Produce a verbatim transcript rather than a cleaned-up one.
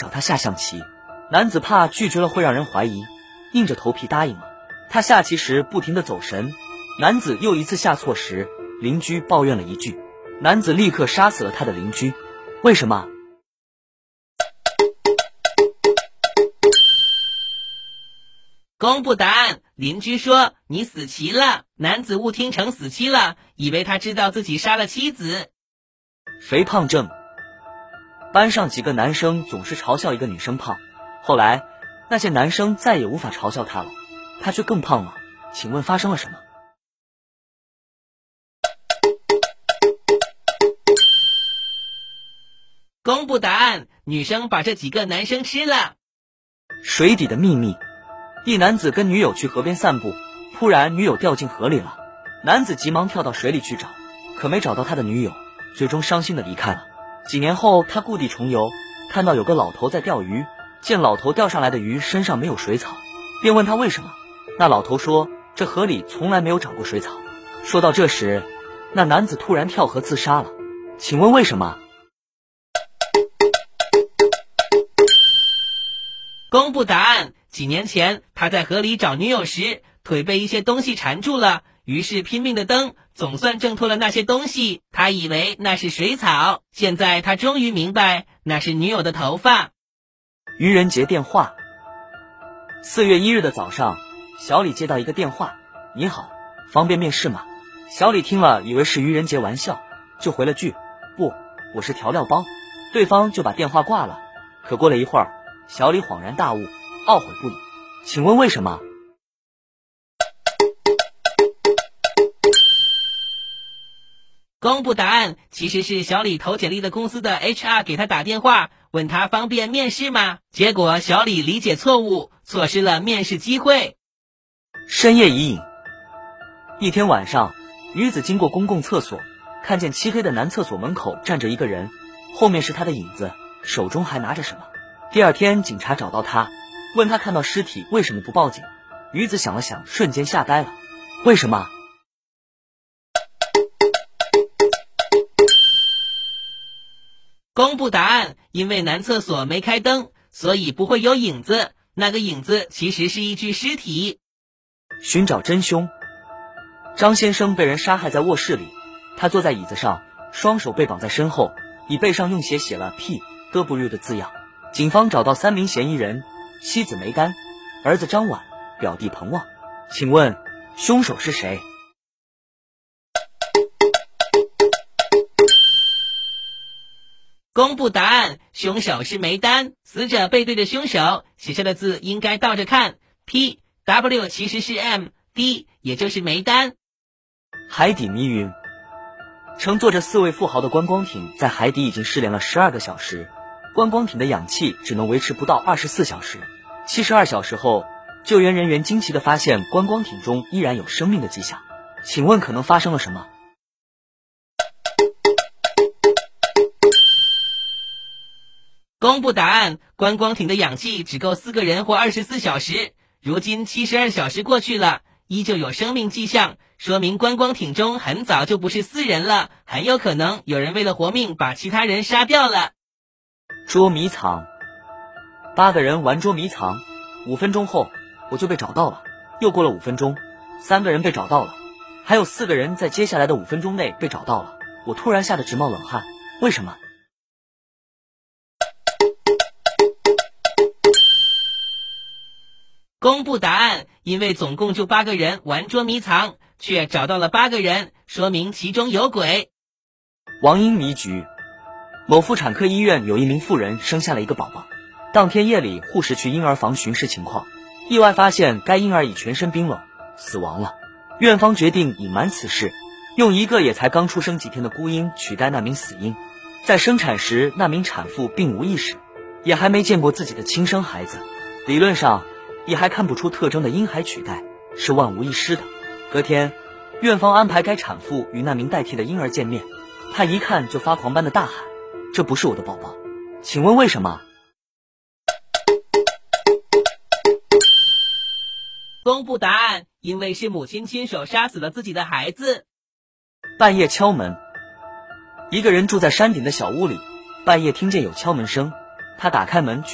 找他下象棋。男子怕拒绝了会让人怀疑，硬着头皮答应了。他下棋时不停地走神，男子又一次下错时，邻居抱怨了一句，男子立刻杀死了他的邻居。为什么？ 公布答案，邻居说你死棋了，男子误听成死期了，以为他知道自己杀了妻子。 肥胖症。班上几个男生总是嘲笑一个女生胖，后来那些男生再也无法嘲笑她了，她却更胖了。请问发生了什么？ 公布答案，女生把这几个男生吃了。 水底的秘密。一男子跟女友去河边散步，突然女友掉进河里了，男子急忙跳到水里去找，可没找到他的女友，最终伤心的离开了。几年后，他故地重游，看到有个老头在钓鱼，见老头钓上来的鱼身上没有水草，便问他为什么。那老头说，这河里从来没有长过水草。说到这时，那男子突然跳河自杀了。请问为什么？ 公布答案，几年前他在河里找女友时，腿被一些东西缠住了，于是拼命的蹬，总算挣脱了那些东西，他以为那是水草，现在他终于明白那是女友的头发。 愚人节电话。四月一日的早上，小李接到一个电话，你好，方便面试吗？小李听了以为是愚人节玩笑，就回了句，不，我是调料包。对方就把电话挂了。可过了一会儿，小李恍然大悟，懊悔不已。请问为什么？ 公布答案，其实是小李投简历的公司的 H R 给他打电话，问他方便面试吗？结果小李理解错误，错失了面试机会。 深夜疑影。一天晚上，女子经过公共厕所，看见漆黑的男厕所门口站着一个人，后面是他的影子，手中还拿着什么。第二天警察找到他，问他看到尸体为什么不报警。女子想了想，瞬间吓呆了。为什么？ 公布答案，因为男厕所没开灯，所以不会有影子，那个影子其实是一具尸体。 寻找真凶。张先生被人杀害在卧室里，他坐在椅子上，双手被绑在身后，椅背上用血写了 P W 的字样。警方找到三名嫌疑人，妻子梅丹，儿子张婉，表弟彭旺。请问凶手是谁？ 公布答案，凶手是梅丹，死者背对着凶手，写下的字应该倒着看 ，P W 其实是 M，D 也就是梅丹。 海底迷云。乘坐着四位富豪的观光艇在海底已经失联了十二个小时，观光艇的氧气只能维持不到二十四小时。七十二小时后，救援人员惊奇地发现观光艇中依然有生命的迹象。请问可能发生了什么？ 公布答案，观光艇的氧气只够四个人活二十四小时，如今七十二小时过去了，依旧有生命迹象，说明观光艇中很早就不是四人了，很有可能有人为了活命把其他人杀掉了。 捉迷藏。八个人玩捉迷藏，五分钟后我就被找到了。又过了五分钟，三个人被找到了，还有四个人在接下来的五分钟内被找到了。我突然吓得直冒冷汗，为什么？ 公布答案，因为总共就八个人玩捉迷藏，却找到了八个人，说明其中有鬼。 王婴迷局。某妇产科医院有一名妇人生下了一个宝宝，当天夜里护士去婴儿房巡视情况，意外发现该婴儿已全身冰冷，死亡了。院方决定隐瞒此事，用一个也才刚出生几天的孤婴取代那名死婴。在生产时，那名产妇并无意识，也还没见过自己的亲生孩子，理论上也还看不出特征的婴孩取代是万无一失的。隔天，院方安排该产妇与那名代替的婴儿见面，他一看就发狂般的大喊，这不是我的宝宝。请问为什么？ 公布答案，因为是母亲亲手杀死了自己的孩子。 半夜敲门。一个人住在山顶的小屋里，半夜听见有敲门声，他打开门